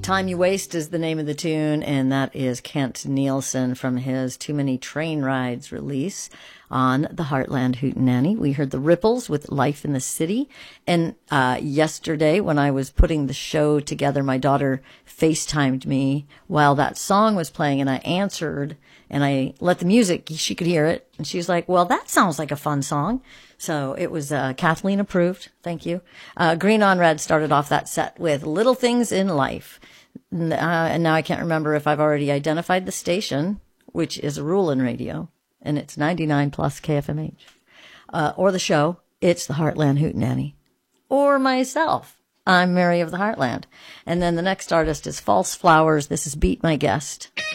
Time You Waste is the name of the tune, and that is Kent Nielsen from his Too Many Train Rides release on the Heartland Hootenanny. We heard the Ripples with Life in the City. And yesterday, when I was putting the show together, my daughter FaceTimed me while that song was playing, and I answered, and I let the music, she could hear it, and she's like, well, that sounds like a fun song. So it was Kathleen approved. Thank you. Green on Red started off that set with Little Things in Life. And now I can't remember if I've already identified the station, which is Rulin' Radio, and it's 99 plus KFMH. Or the show, it's the Heartland Hootenanny. Or myself, I'm Mary of the Heartland. And then the next artist is False Flowers. This is Beat My Guest.